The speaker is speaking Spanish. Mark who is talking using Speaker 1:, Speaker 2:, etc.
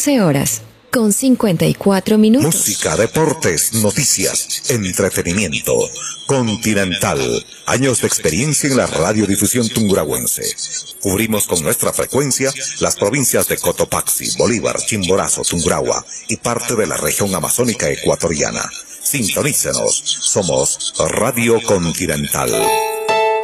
Speaker 1: 14 horas, con 54 minutos.
Speaker 2: Música, deportes, noticias, entretenimiento. Continental. Años de experiencia en la radiodifusión tungurahuense. Cubrimos con nuestra frecuencia las provincias de Cotopaxi, Bolívar, Chimborazo, Tungurahua y parte de la región amazónica ecuatoriana. Sintonícenos. Somos Radio Continental.